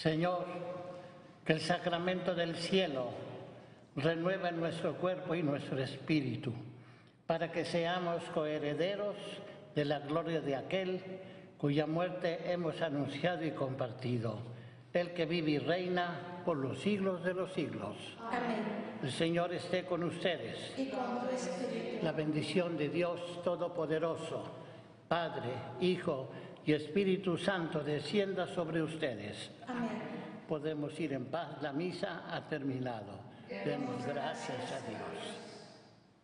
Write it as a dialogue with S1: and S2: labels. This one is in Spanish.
S1: Señor, que el sacramento del cielo renueve nuestro cuerpo y nuestro espíritu, para que seamos coherederos de la gloria de aquel cuya muerte hemos anunciado y compartido, el que vive y reina por los siglos de los siglos.
S2: Amén.
S1: El Señor esté con ustedes.
S2: Y con tu espíritu.
S1: La bendición de Dios Todopoderoso, Padre, Hijo y Espíritu Santo, descienda sobre ustedes.
S2: Amén.
S1: Podemos ir en paz, la misa ha terminado. Demos gracias a Dios.